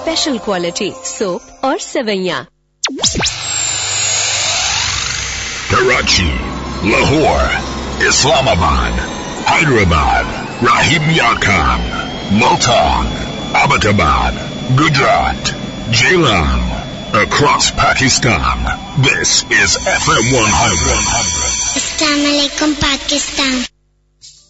Special quality soap और सेवैयाँ। Karachi, Lahore, Islamabad, Hyderabad, Rahim Yar Khan, Multan, Abbottabad, Gujarat, Jhelum, across Pakistan. This is FM 100. Assalamualaikum Pakistan.